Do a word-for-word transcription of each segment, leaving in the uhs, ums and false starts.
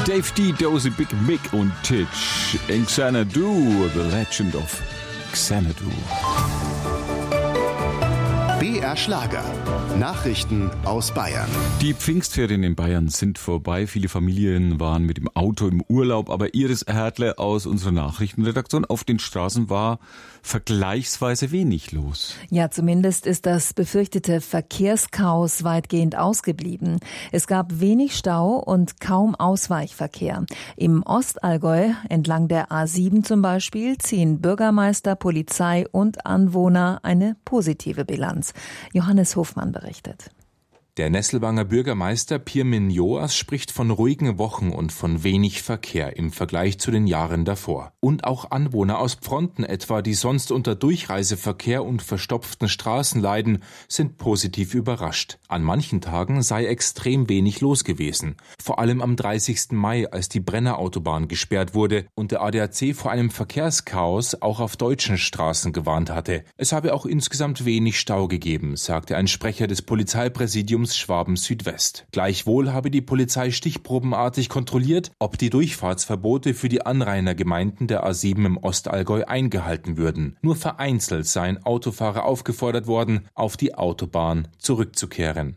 Dave D, Dozy, Big Mick und Titch. In Xanadu, The Legend of Xanadu. B R Schlager. Nachrichten aus Bayern. Die Pfingstferien in Bayern sind vorbei. Viele Familien waren mit dem Auto im Urlaub, aber Iris Hertle aus unserer Nachrichtenredaktion, auf den Straßen war vergleichsweise wenig los. Ja, zumindest ist das befürchtete Verkehrschaos weitgehend ausgeblieben. Es gab wenig Stau und kaum Ausweichverkehr. Im Ostallgäu, entlang der A sieben zum Beispiel, ziehen Bürgermeister, Polizei und Anwohner eine positive Bilanz. Johannes Hofmann berichtet. Der Nesselwanger Bürgermeister Pirmin Joas spricht von ruhigen Wochen und von wenig Verkehr im Vergleich zu den Jahren davor. Und auch Anwohner aus Pfronten etwa, die sonst unter Durchreiseverkehr und verstopften Straßen leiden, sind positiv überrascht. An manchen Tagen sei extrem wenig los gewesen. Vor allem am dreißigsten Mai, als die Brennerautobahn gesperrt wurde und der A D A C vor einem Verkehrschaos auch auf deutschen Straßen gewarnt hatte. Es habe auch insgesamt wenig Stau gegeben, sagte ein Sprecher des Polizeipräsidiums Schwaben Südwest. Gleichwohl habe die Polizei stichprobenartig kontrolliert, ob die Durchfahrtsverbote für die Anrainergemeinden der A sieben im Ostallgäu eingehalten würden. Nur vereinzelt seien Autofahrer aufgefordert worden, auf die Autobahn zurückzukehren.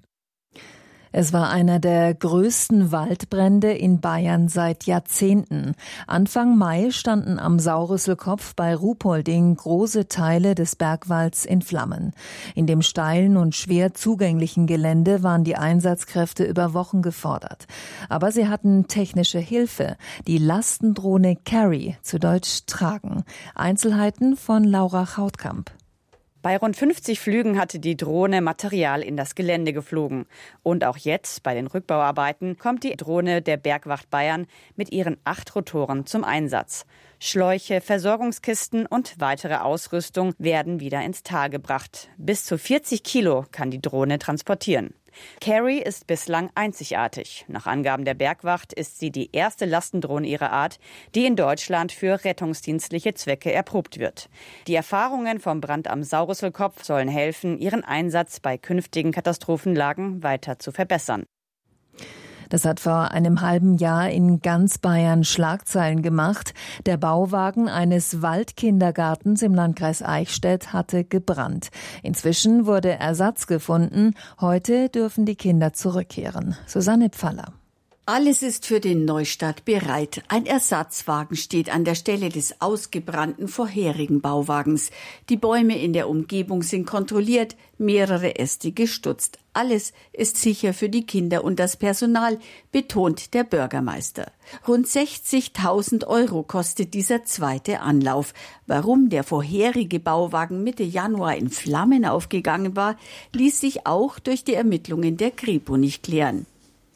Es war einer der größten Waldbrände in Bayern seit Jahrzehnten. Anfang Mai standen am Saurüsselkopf bei Ruhpolding große Teile des Bergwalds in Flammen. In dem steilen und schwer zugänglichen Gelände waren die Einsatzkräfte über Wochen gefordert. Aber sie hatten technische Hilfe, die Lastendrohne Carry, zu Deutsch Tragen. Einzelheiten von Laura Chautkamp. Bei rund fünfzig Flügen hatte die Drohne Material in das Gelände geflogen. Und auch jetzt, bei den Rückbauarbeiten, kommt die Drohne der Bergwacht Bayern mit ihren acht Rotoren zum Einsatz. Schläuche, Versorgungskisten und weitere Ausrüstung werden wieder ins Tal gebracht. Bis zu vierzig Kilo kann die Drohne transportieren. Carry ist bislang einzigartig. Nach Angaben der Bergwacht ist sie die erste Lastendrohne ihrer Art, die in Deutschland für rettungsdienstliche Zwecke erprobt wird. Die Erfahrungen vom Brand am Saurüsselkopf sollen helfen, ihren Einsatz bei künftigen Katastrophenlagen weiter zu verbessern. Das hat vor einem halben Jahr in ganz Bayern Schlagzeilen gemacht. Der Bauwagen eines Waldkindergartens im Landkreis Eichstätt hatte gebrannt. Inzwischen wurde Ersatz gefunden. Heute dürfen die Kinder zurückkehren. Susanne Pfaller. Alles ist für den Neustart bereit. Ein Ersatzwagen steht an der Stelle des ausgebrannten vorherigen Bauwagens. Die Bäume in der Umgebung sind kontrolliert, mehrere Äste gestutzt. Alles ist sicher für die Kinder und das Personal, betont der Bürgermeister. Rund sechzigtausend Euro kostet dieser zweite Anlauf. Warum der vorherige Bauwagen Mitte Januar in Flammen aufgegangen war, ließ sich auch durch die Ermittlungen der Kripo nicht klären.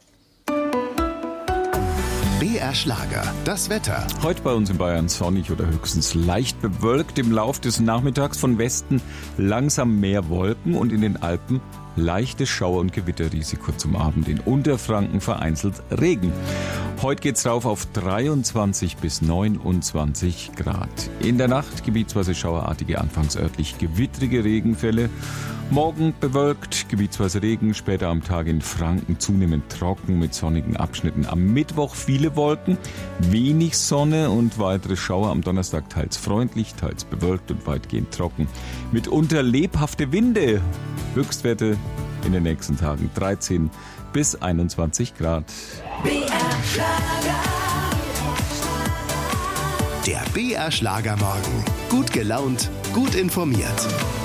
B R Schlager, das Wetter. Heute bei uns in Bayern sonnig oder höchstens leicht bewölkt. Im Lauf des Nachmittags von Westen langsam mehr Wolken und in den Alpen leichtes Schauer- und Gewitterrisiko zum Abend. In Unterfranken vereinzelt Regen. Heute geht's rauf auf dreiundzwanzig bis neunundzwanzig Grad. In der Nacht gebietsweise schauerartige, anfangs örtlich gewittrige Regenfälle. Morgen bewölkt, gebietsweise Regen, später am Tag in Franken zunehmend trocken mit sonnigen Abschnitten. Am Mittwoch viele Wolken, wenig Sonne und weitere Schauer. Am Donnerstag teils freundlich, teils bewölkt und weitgehend trocken. Mitunter lebhafte Winde. Höchstwerte in den nächsten Tagen dreizehn bis einundzwanzig Grad. B R Schlager. Der B R Schlager Morgen. Gut gelaunt, gut informiert.